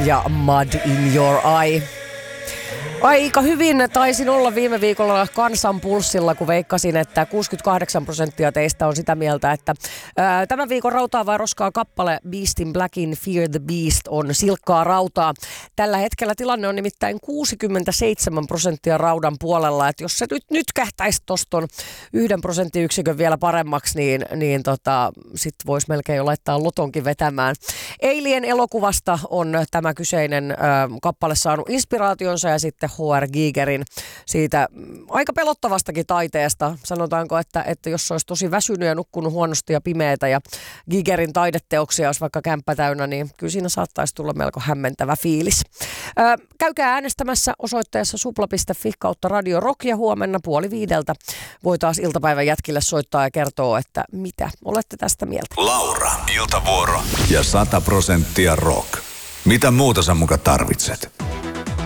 ja Mud in Your Eye. Aika hyvin taisin olla viime viikolla kansan pulssilla, kun veikkasin, että 68% teistä on sitä mieltä, että tämän viikon Rautaa vai roskaa -kappale Beast in Blackin Fear the Beast on silkkaa rautaa. Tällä hetkellä tilanne on nimittäin 67% raudan puolella, että jos se nyt kähtäisi tuosta 1% vielä paremmaksi, niin sitten voisi melkein jo laittaa lotonkin vetämään. Eilien elokuvasta on tämä kyseinen kappale saanut inspiraationsa ja sitten H.R. Gigerin siitä aika pelottavastakin taiteesta. Sanotaanko, että jos olisi tosi väsynyt ja nukkunut huonosti ja pimeätä ja Gigerin taideteoksia olisi vaikka kämppä täynnä, niin kyllä siinä saattaisi tulla melko hämmentävä fiilis. Käykää äänestämässä osoitteessa supla.fi/Radio Rock ja huomenna 4:30 voi taas iltapäivän jätkille soittaa ja kertoa, että mitä olette tästä mieltä. Laura, iltavuoro ja 100% rock. Mitä muuta sä muka tarvitset?